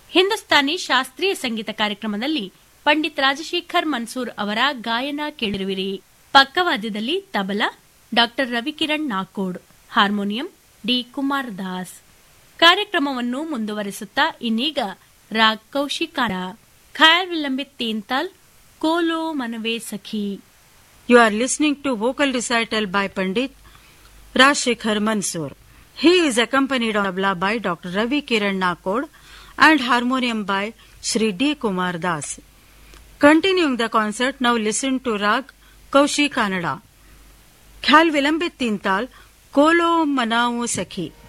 ಹಿಂದೂಸ್ತಾನಿ ಶಾಸ್ತ್ರೀಯ ಸಂಗೀತ ಕಾರ್ಯಕ್ರಮದಲ್ಲಿ ಪಂಡಿತ್ ರಾಜಶೇಖರ್ ಮನ್ಸೂರ್ ಅವರ ಗಾಯನ ಕೇಳಿರುವಿರಿ. ಪಕ್ಕವಾದ್ಯದಲ್ಲಿ ತಬಲಾ ಡಾ ರವಿಕಿರಣ್ ನಾಕೋಡ್, ಹಾರ್ಮೋನಿಯಂ ಡಿ ಕುಮಾರ್ ದಾಸ್. ಕಾರ್ಯಕ್ರಮವನ್ನು ಮುಂದುವರಿಸುತ್ತಾ ಇನ್ನೀಗ ರಾಗ್ ಕೌಶಿಕಾನ, ಖಯಾಲ್ ವಿಲಂಬಿತ್ ತೀನ್ತಾಲ್, ಕೋಲೋ ಮನವೇ ಸಖಿ. You are listening to vocal recital by Pandit Rajshekhar Mansoor. He is accompanied on tabla by Dr. Ravi Kiran Nakod and harmonium by Shri D. Kumar Das. Continuing the concert, now listen to Rag Kaushi Kannada. Khayal Vilambit Tintal, Kolo Manao Sakhi.